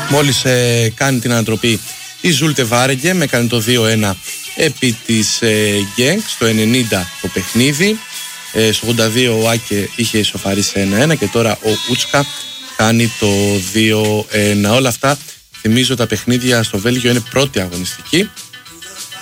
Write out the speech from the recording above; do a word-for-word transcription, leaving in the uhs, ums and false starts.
Μόλις ε, κάνει την ανατροπή η Ζούλτε Βάρεγκε με κάνει το δύο ένα επί της ε, Γκένκ στο ενενήντα το παιχνίδι. Ε, στο ογδόντα δύο ο Άκε είχε ισοφαρίσει ένα ένα και τώρα ο Ούτσκα κάνει το δύο ένα. Όλα αυτά θυμίζω τα παιχνίδια στο Βέλγιο είναι πρώτη αγωνιστική.